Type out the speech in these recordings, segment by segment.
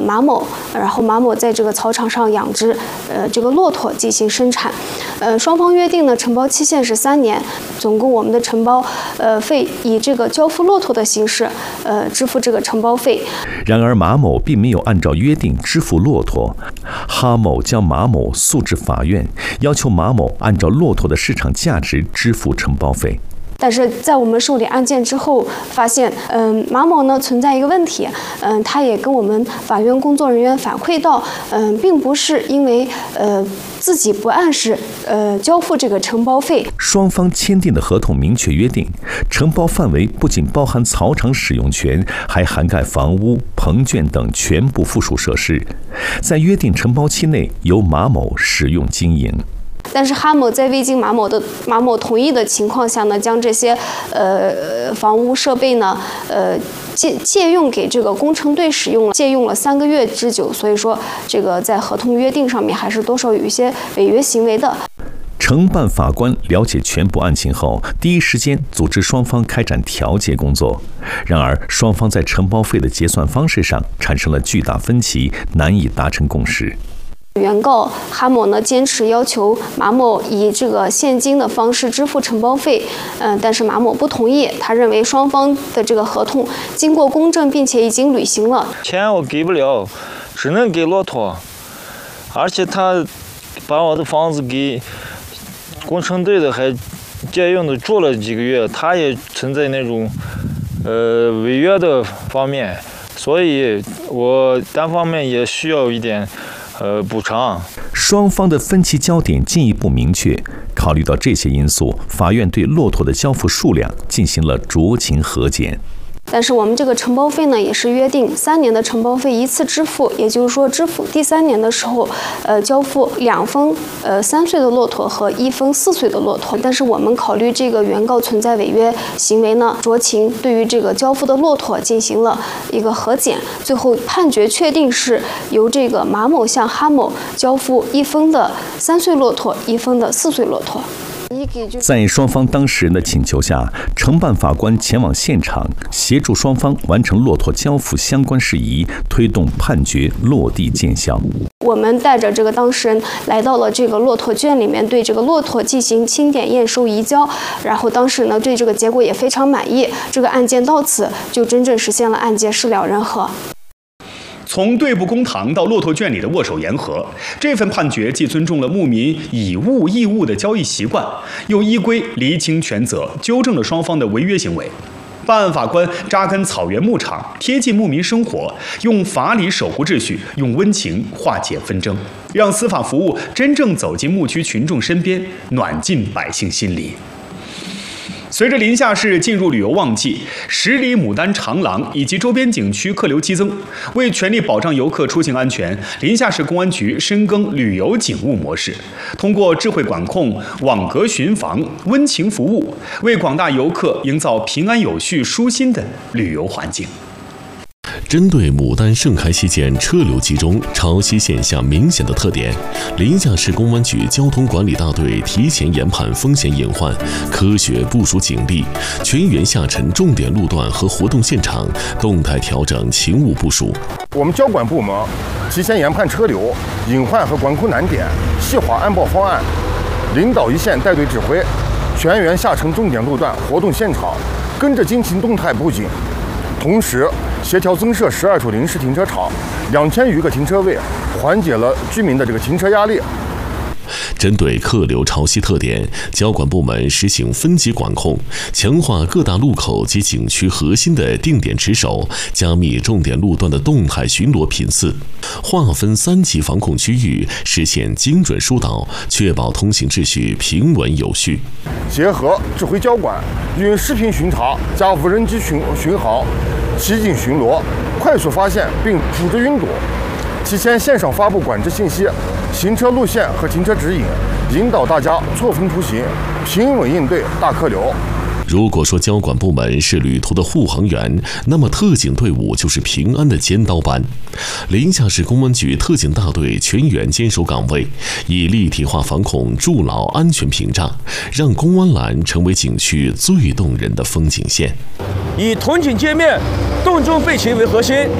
马某，然后马某在这个草场上养殖这个骆驼进行生产。双方约定呢，承包期限是3年，总共我们的承包费以这个交付骆驼的形式支付这个承包费。 然而马某并没有按照约定支付骆驼，哈某将马某诉至法院，要求马某按照骆驼的市场价值支付承包费。 但是在我们受理案件之后，发现，马某呢存在一个问题，他也跟我们法院工作人员反馈到，并不是因为自己不按时交付这个承包费。 双方签订的合同明确约定，承包范围不仅包含草场使用权，还涵盖房屋、棚圈等全部附属设施，在约定承包期内由马某使用经营。 但是哈某在未经马某同意的情况下呢，将这些房屋设备呢借用给这个工程队使用，借用了3个月之久，所以说这个在合同约定上面还是多少有一些违约行为的。 承办法官了解全部案情后，第一时间组织双方开展调解工作。然而，双方在承包费的结算方式上产生了巨大分歧，难以达成共识。 原告哈某呢坚持要求马某以这个现金的方式支付承包费，但是马某不同意，他认为双方的这个合同经过公证并且已经履行了。 钱我给不了，只能给骆驼，而且他把我的房子给工程队的还借用的住了几个月，他也存在那种违约的方面，所以我单方面也需要一点补偿。 双方的分歧焦点进一步明确，考虑到这些因素，法院对骆驼的交付数量进行了酌情核减。 但是我们这个承包费呢，也是约定3年的承包费一次支付，也就是说支付第3年的时候，交付2峰3岁的骆驼和1峰4岁的骆驼。但是我们考虑这个原告存在违约行为呢，酌情对于这个交付的骆驼进行了一个核减，最后判决确定是由这个马某向哈某交付1峰的3岁骆驼，1峰的4岁骆驼。 在双方当事人的请求下，承办法官前往现场，协助双方完成骆驼交付相关事宜，推动判决落地见效。 我们带着这个当事人来到了这个骆驼圈里面，对这个骆驼进行清点验收移交，然后当事人呢对这个结果也非常满意，这个案件到此就真正实现了案件事了人和。 从对簿公堂到骆驼圈里的握手言和，这份判决既尊重了牧民以物易物的交易习惯，又依规厘清权责，纠正了双方的违约行为。办案法官扎根草原牧场，贴近牧民生活，用法理守护秩序，用温情化解纷争，让司法服务真正走进牧区群众身边，暖进百姓心里。随着临夏市进入旅游旺季，10里牡丹长廊以及周边景区客流激增，为全力保障游客出行安全，临夏市公安局深耕旅游警务模式，通过智慧管控、网格巡防、温情服务，为广大游客营造平安有序、舒心的旅游环境。 针对牡丹盛开期间车流集中、潮汐现象明显的特点，临夏市公安局交通管理大队提前研判风险隐患，科学部署警力，全员下沉重点路段和活动现场，动态调整勤务部署。 我们交管部门提前研判车流隐患和管控难点，细化安保方案，领导一线带队指挥，全员下沉重点路段、活动现场，跟着军情动态布景。同时，协调增设12处临时停车场，2000余个停车位，缓解了居民的这个停车压力。 针对客流潮汐特点，交管部门实行分级管控，强化各大路口及景区核心的定点值守，加密重点路段的动态巡逻频次，划分3级防控区域，实现精准疏导，确保通行秩序平稳有序。 结合智慧交管，运视频巡查加无人机巡航，骑警巡逻，快速发现并组织晕堵。提前线上发布管制信息、行车路线和停车指引，引导大家错峰出行，平稳应对大客流。 如果说交管部门是旅途的护航员，那么特警队伍就是平安的尖刀班。临夏市公安局特警大队全员坚守岗位，以立体化防控筑牢安全屏障，让公安栏成为景区最动人的风景线。 以同警歼灭、动中备勤为核心，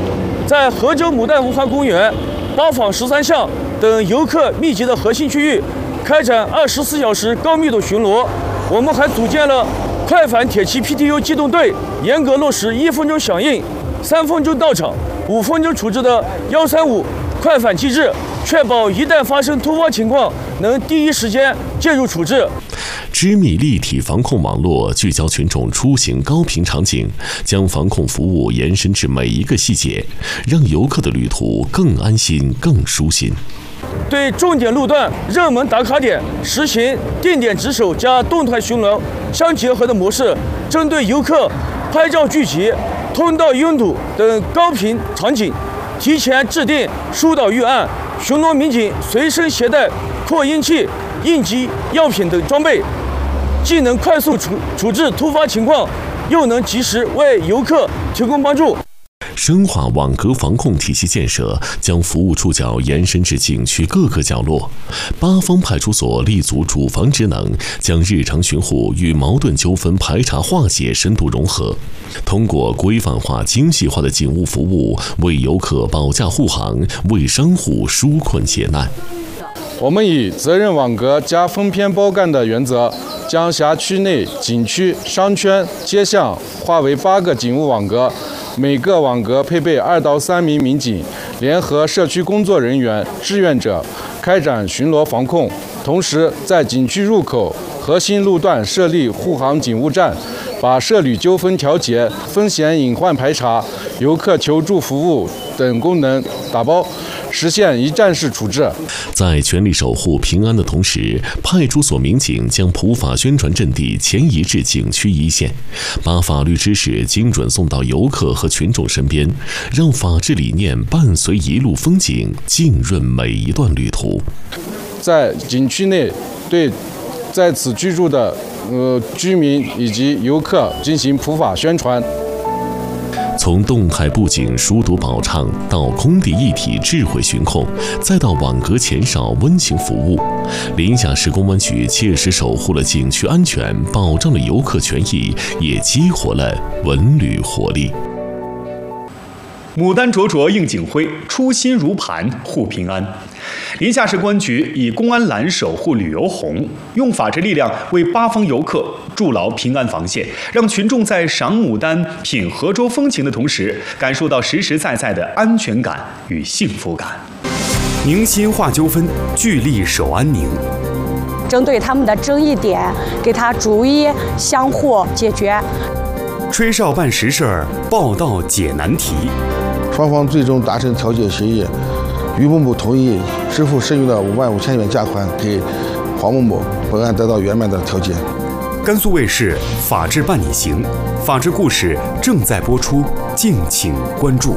在河州牡丹文化公园、八坊13巷等游客密集的核心区域开展24小时高密度巡逻。我们还组建了快反铁骑 PTU 机动队，严格落实1分钟响应、3分钟到场、5分钟处置的135快反机制，确保一旦发生突发情况，能第一时间介入处置。 织密立体防控网络聚焦群众出行高频场景，将防控服务延伸至每一个细节，让游客的旅途更安心、更舒心。 对重点路段、热门打卡点实行定点值守加动态巡逻相结合的模式，针对游客拍照聚集、通道拥堵等高频场景，提前制定疏导预案。巡逻民警随身携带扩音器、应急药品等装备，既能快速处置突发情况，又能及时为游客提供帮助。 深化网格防控体系建设，将服务触角延伸至景区各个角落。八方派出所立足主防职能，将日常巡护与矛盾纠纷排查化解深度融合，通过规范化、精细化的警务服务，为游客保驾护航，为商户纾困解难。 我们以责任网格加分篇包干的原则，将辖区内景区、商圈、街巷划为8个警务网格，每个网格配备2到3名民警，联合社区工作人员、志愿者开展巡逻防控。同时，在景区入口核心路段设立护航警务站，把涉旅纠纷调解、风险隐患排查、游客求助服务等功能打包，实现一站式处置。 在全力守护平安的同时，派出所民警将普法宣传阵地前移至景区一线，把法律知识精准送到游客和群众身边，让法治理念伴随一路风景，浸润每一段旅途。 在景区内，对在此居住的居民以及游客进行普法宣传。 从动态布景疏堵保畅，到空地一体智慧巡控，再到网格前哨温情服务，临夏市公安局切实守护了景区安全，保障了游客权益，也激活了文旅活力。 牡丹灼灼映景辉，初心如磐护平安。临夏市公安局以公安蓝守护旅游红，用法治力量为八方游客筑牢平安防线，让群众在赏牡丹、品河州风情的同时，感受到实实在在的安全感与幸福感。 凝心化纠纷，聚力守安宁。 针对他们的争议点，给他逐一相互解决。 吹哨办实事儿，报道解难题。 双方最终达成调解协议，于某某同意支付剩余的55000元价款给黄某某，本案得到圆满的调解。 甘肃卫视《法治伴你行》，法治故事正在播出，敬请关注。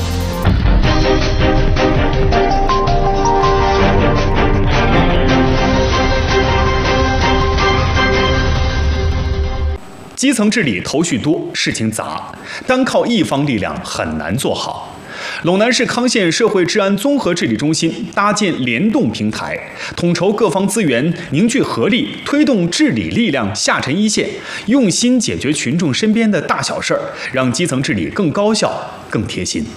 基层治理头绪多，事情杂，单靠一方力量很难做好。陇南市康县社会治安综合治理中心搭建联动平台，统筹各方资源，凝聚合力，推动治理力量下沉一线，用心解决群众身边的大小事儿，让基层治理更高效、更贴心。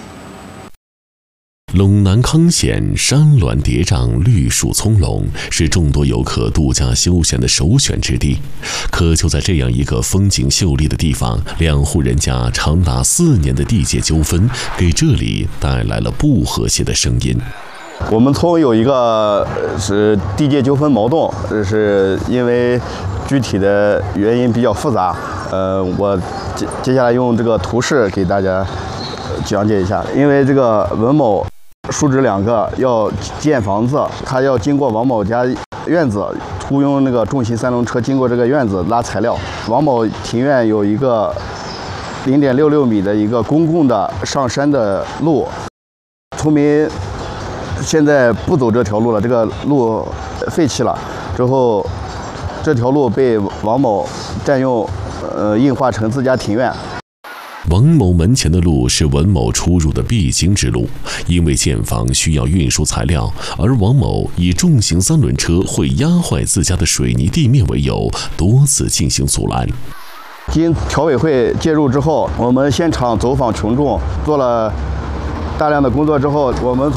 陇南康县山峦叠嶂，绿树葱茏，是众多游客度假休闲的首选之地。可就在这样一个风景秀丽的地方，2户人家长达4年的地界纠纷，给这里带来了不和谐的声音。 我们村有一个是地界纠纷矛盾，是因为具体的原因比较复杂。我接下来用这个图示给大家讲解一下。因为这个文某叔侄2个要建房子，他要经过王某家院子，雇佣那个重型3轮车经过这个院子拉材料。王某庭院有一个0.66米的一个公共的上山的路，村民现在不走这条路了，这个路废弃了。之后，这条路被王某占用，硬化成自家庭院。 王某门前的路是文某出入的必经之路，因为建房需要运输材料，而王某以重型3轮车会压坏自家的水泥地面为由，多次进行阻拦。 经调委会介入之后，我们现场走访群众，做了大量的工作之后，我们